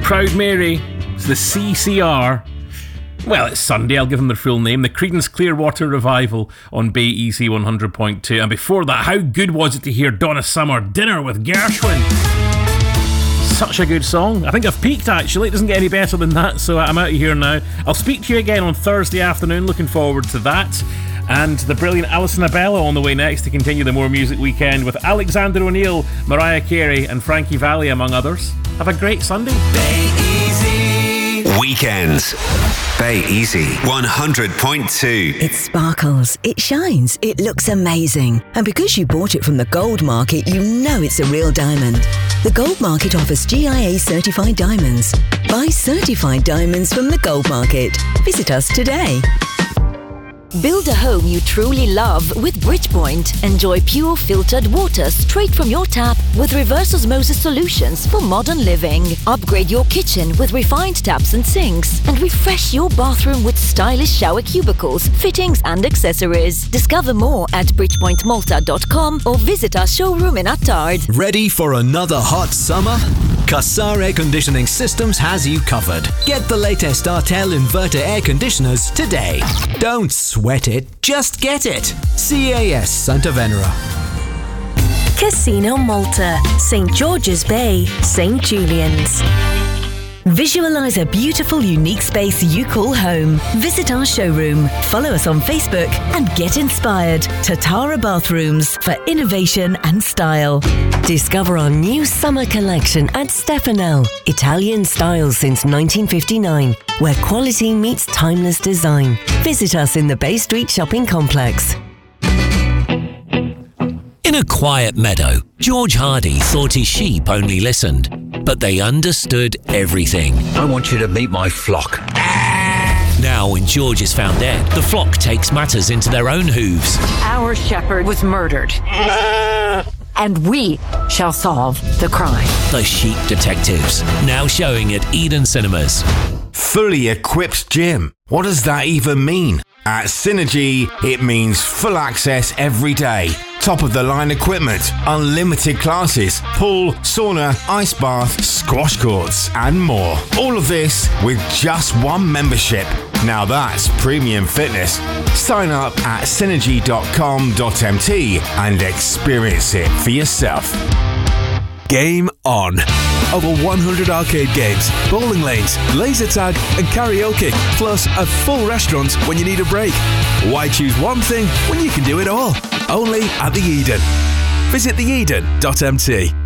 Proud Mary. It's the CCR. Well, it's Sunday, I'll give them their full name. The Creedence Clearwater Revival on Bay Easy 100.2. And before that, how good was it to hear Donna Summer, Dinner with Gershwin? Such a good song. I think I've peaked, actually. It doesn't get any better than that, so I'm out of here now. I'll speak to you again on Thursday afternoon. Looking forward to that. And the brilliant Alison Abella on the way next to continue the More Music Weekend with Alexander O'Neill, Mariah Carey and Frankie Valli, among others. Have a great Sunday. Bay Easy Weekends. Bay Easy 100.2. It sparkles, it shines, it looks amazing. And because you bought it from the Gold Market, you know it's a real diamond. The Gold Market offers GIA certified diamonds. Buy certified diamonds from the Gold Market. Visit us today. Build a home you truly love with Bridgepoint. Enjoy pure filtered water straight from your tap with reverse osmosis solutions for modern living. Upgrade your kitchen with refined taps and sinks and refresh your bathroom with stylish shower cubicles, fittings and accessories. Discover more at bridgepointmalta.com or visit our showroom in Attard. Ready for another hot summer? Qassar Air Conditioning Systems has you covered. Get the latest Artel inverter air conditioners today. Don't sweat it, just get it. CAS Santa Venera. Casino Malta, St George's Bay, St Julian's. Visualise a beautiful, unique space you call home. Visit our showroom, follow us on Facebook and get inspired. Tatara Bathrooms for innovation and style. Discover our new summer collection at Stefanel. Italian style since 1959, where quality meets timeless design. Visit us in the Bay Street Shopping Complex. In a quiet meadow, George Hardy thought his sheep only listened, but they understood everything. I want you to meet my flock. Now, when George is found dead, the flock takes matters into their own hooves. Our shepherd was murdered, and we shall solve the crime. The Sheep Detectives, now showing at Eden Cinemas. Fully equipped gym. What does that even mean? At Synergy, it means full access every day. Top of the line equipment, unlimited classes, pool, sauna, ice bath, squash courts, and more. All of this with just one membership. Now that's premium fitness. Sign up at synergy.com.mt and experience it for yourself. Game on. Over 100 arcade games, bowling lanes, laser tag and karaoke, plus a full restaurant when you need a break. Why choose one thing when you can do it all? Only at the Eden. Visit theeden.mt.